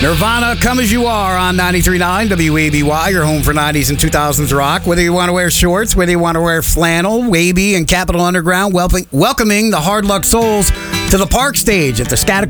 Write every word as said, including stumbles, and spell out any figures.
Nirvana, Come As You Are on ninety-three point nine W A B Y, your home for nineties and two thousands rock. Whether you want to wear shorts, whether you want to wear flannel, Wavy and Capitol Underground, welcoming, welcoming the Hard Luck Souls to the Park stage at the Scat